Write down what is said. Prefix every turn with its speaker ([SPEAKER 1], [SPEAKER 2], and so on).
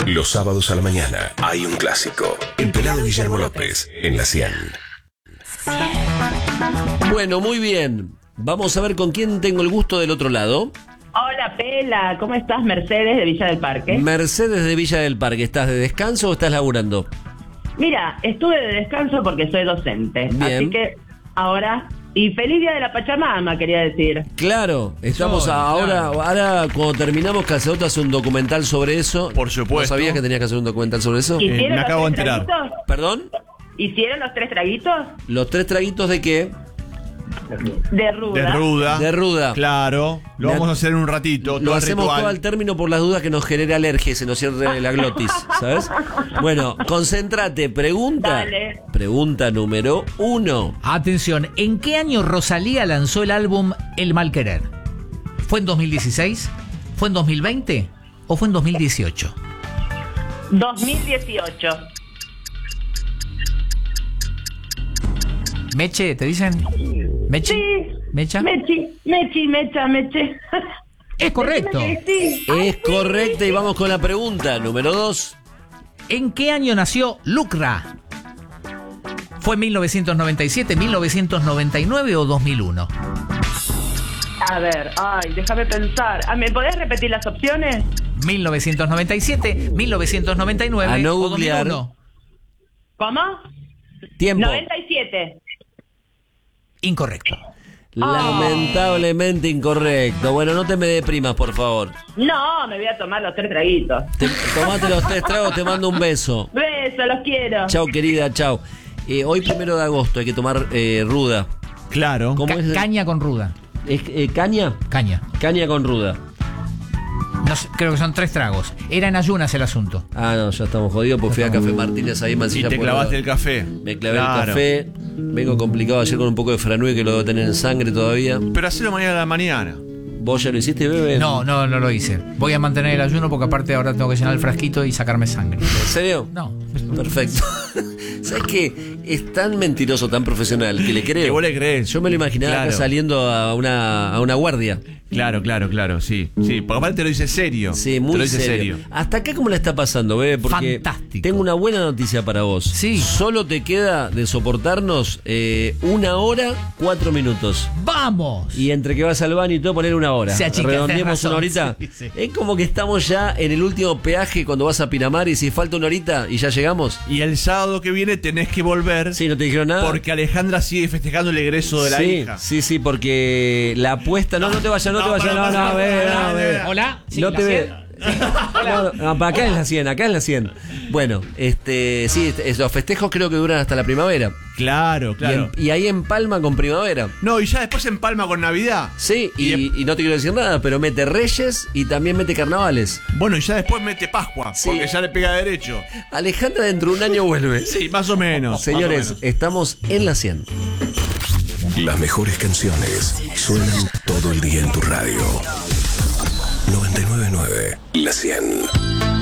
[SPEAKER 1] Los sábados a la mañana hay un clásico. El pelado Guillermo López en la 100.
[SPEAKER 2] Bueno, muy bien. Vamos a ver con quién tengo el gusto del otro lado.
[SPEAKER 3] Hola, Pela, ¿cómo estás? Mercedes de Villa del Parque.
[SPEAKER 2] Mercedes de Villa del Parque, ¿estás de descanso o estás laburando?
[SPEAKER 3] Mira, estuve de descanso porque soy docente.
[SPEAKER 2] Bien.
[SPEAKER 3] Así que ahora... Y feliz día de la Pachamama, quería decir.
[SPEAKER 2] Claro, estamos ahora cuando terminamos, Casadoto hace un documental sobre eso.
[SPEAKER 4] Por supuesto.
[SPEAKER 2] ¿No sabías que tenías que hacer un documental sobre eso?
[SPEAKER 3] ¿Hicieron
[SPEAKER 4] me
[SPEAKER 3] los
[SPEAKER 4] acabo de
[SPEAKER 3] 3
[SPEAKER 4] enterar.
[SPEAKER 3] traguitos?
[SPEAKER 2] ¿Perdón?
[SPEAKER 3] ¿Hicieron los 3 traguitos?
[SPEAKER 2] ¿Los 3 traguitos de qué?
[SPEAKER 3] De ruda.
[SPEAKER 4] De ruda.
[SPEAKER 2] De ruda.
[SPEAKER 4] Claro. Lo vamos a hacer en un ratito.
[SPEAKER 2] Lo
[SPEAKER 4] todo el
[SPEAKER 2] hacemos
[SPEAKER 4] ritual.
[SPEAKER 2] todo al término por las dudas que nos genere alergia y se nos cierre la glotis, ¿sabes? Bueno, concéntrate, pregunta.
[SPEAKER 3] Dale.
[SPEAKER 2] Pregunta número 1.
[SPEAKER 5] Atención, ¿en qué año Rosalía lanzó el álbum El Mal Querer? ¿Fue en 2016? ¿Fue en 2020? ¿O fue en 2018?
[SPEAKER 3] 2018.
[SPEAKER 5] Meche, ¿te dicen? ¿Meche?
[SPEAKER 3] Sí.
[SPEAKER 5] ¿Mecha?
[SPEAKER 3] Meche.
[SPEAKER 5] Es correcto.
[SPEAKER 3] Sí.
[SPEAKER 2] Es correcta y vamos con la pregunta número 2.
[SPEAKER 5] ¿En qué año nació Lucra? ¿Fue en 1997, 1999 o 2001?
[SPEAKER 3] A ver, déjame pensar. ¿Me podés repetir las opciones?
[SPEAKER 5] 1997, 1999
[SPEAKER 2] A no
[SPEAKER 5] o
[SPEAKER 2] googlear.
[SPEAKER 5] 2001.
[SPEAKER 3] ¿Cómo?
[SPEAKER 2] Tiempo.
[SPEAKER 3] 97.
[SPEAKER 5] Incorrecto.
[SPEAKER 2] Lamentablemente incorrecto. Bueno, no te me deprimas, por favor.
[SPEAKER 3] No, me voy a tomar los 3 traguitos.
[SPEAKER 2] Tomate los 3 tragos, te mando un beso.
[SPEAKER 3] Beso, los quiero.
[SPEAKER 2] Chau, querida, chau. Hoy 1 de agosto hay que tomar ruda.
[SPEAKER 4] Claro.
[SPEAKER 2] ¿Cómo es?
[SPEAKER 5] Caña con ruda.
[SPEAKER 2] ¿Es, caña?
[SPEAKER 5] Caña.
[SPEAKER 2] Caña con ruda.
[SPEAKER 5] No sé, creo que son 3 tragos. Era en ayunas el asunto.
[SPEAKER 2] Ah, no, ya estamos jodidos porque fui a Café Martínez ahí en
[SPEAKER 4] Y
[SPEAKER 2] Mansilla.
[SPEAKER 4] te clavaste el café.
[SPEAKER 2] Me clavé
[SPEAKER 4] Claro.
[SPEAKER 2] el café. Vengo complicado ayer con un poco de franue que lo debo tener en sangre todavía.
[SPEAKER 4] Pero hacelo mañana a la mañana.
[SPEAKER 2] ¿Vos ya lo hiciste, bebé?
[SPEAKER 5] No lo hice. Voy a mantener el ayuno porque aparte ahora tengo que llenar el frasquito y sacarme sangre.
[SPEAKER 2] ¿En serio?
[SPEAKER 5] No.
[SPEAKER 2] Perfecto. ¿Sabes qué? Es tan mentiroso, tan profesional que le creo.
[SPEAKER 4] Que vos le crees.
[SPEAKER 2] Yo me lo imaginaba acá
[SPEAKER 4] Claro.
[SPEAKER 2] saliendo a una guardia.
[SPEAKER 4] Claro, sí. Sí, porque aparte te lo dice serio.
[SPEAKER 2] Sí,
[SPEAKER 4] te
[SPEAKER 2] muy
[SPEAKER 4] lo dice
[SPEAKER 2] serio. Hasta acá, ¿cómo la está pasando, bebé? Porque
[SPEAKER 5] Fantástico.
[SPEAKER 2] tengo una buena noticia para vos.
[SPEAKER 5] Sí.
[SPEAKER 2] Solo te queda de soportarnos 1 hora, 4 minutos.
[SPEAKER 5] ¡Vamos!
[SPEAKER 2] Y entre que vas al baño y todo, poner 1 hora.
[SPEAKER 5] Se achica,
[SPEAKER 2] Redondeemos
[SPEAKER 5] tenés razón.
[SPEAKER 2] una horita.
[SPEAKER 5] Sí, sí.
[SPEAKER 2] Es como que estamos ya en el último peaje cuando vas a Pinamar y si falta 1 horita y ya llegamos.
[SPEAKER 4] Y el sábado que viene tenés que volver.
[SPEAKER 2] Sí, no te dijeron nada.
[SPEAKER 4] Porque Alejandra sigue festejando el egreso de la
[SPEAKER 2] sí,
[SPEAKER 4] hija.
[SPEAKER 2] sí, porque la apuesta. No te vayas, no te vayas. No, ve.
[SPEAKER 5] Hola. Sí,
[SPEAKER 2] No
[SPEAKER 5] la
[SPEAKER 2] te ve.
[SPEAKER 5] 100.
[SPEAKER 2] No, para acá es la 100, acá es la 100. Bueno, sí, los festejos creo que duran hasta la primavera.
[SPEAKER 4] Claro.
[SPEAKER 2] Y ahí empalma con primavera.
[SPEAKER 4] No, y ya después empalma con Navidad.
[SPEAKER 2] Sí, y no te quiero decir nada, pero mete Reyes y también mete Carnavales.
[SPEAKER 4] Bueno, y ya después mete Pascua,
[SPEAKER 2] Sí.
[SPEAKER 4] porque ya le pega derecho.
[SPEAKER 2] Alejandra dentro de un año vuelve.
[SPEAKER 4] Sí, más o menos.
[SPEAKER 2] Señores,
[SPEAKER 4] más o menos.
[SPEAKER 2] estamos en la 100.
[SPEAKER 1] Las mejores canciones suenan todo el día en tu radio. 99.9 La 100.